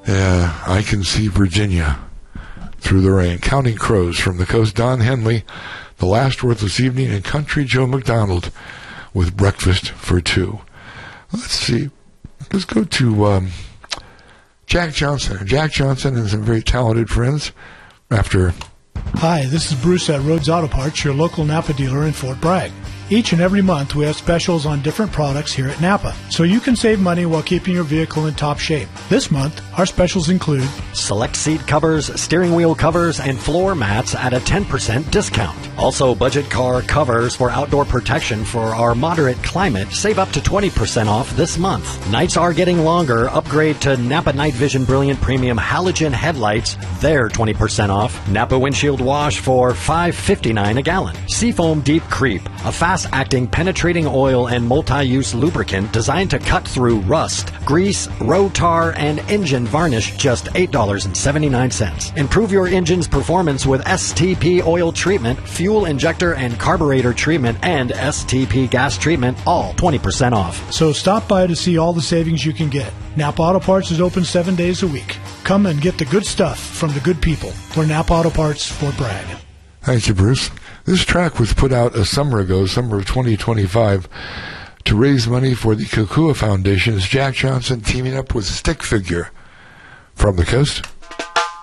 I can see Virginia through the rain. Counting Crows from the coast. Don Henley, The Last Worthless Evening, and Country Joe McDonald with Breakfast for Two. Let's see. Let's go to Jack Johnson. Jack Johnson and some very talented friends after... Hi, this is Bruce at Rhodes Auto Parts, your local Napa dealer in Fort Bragg. Each and every month, we have specials on different products here at Napa, so you can save money while keeping your vehicle in top shape. This month, our specials include select seat covers, steering wheel covers, and floor mats at a 10% discount. Also, budget car covers for outdoor protection for our moderate climate save up to 20% off this month. Nights are getting longer. Upgrade to Napa Night Vision Brilliant Premium Halogen headlights. They're 20% off. Napa windshield wash for $5.59 a gallon. Seafoam Deep Creep, a fast-acting penetrating oil and multi-use lubricant designed to cut through rust, grease, road tar, and engine varnish, just $8.79. Improve your engine's performance with STP oil treatment, fuel injector and carburetor treatment, and STP gas treatment, all 20% off. So stop by to see all the savings you can get. Napa Auto Parts is open 7 days a week. Come and get the good stuff from the good people. We're Napa Auto Parts, Fort Bragg. Thank you, Bruce. This track was put out a summer ago, summer of 2025, to raise money for the Kukua Foundation. It's Jack Johnson teaming up with Stick Figure from the coast.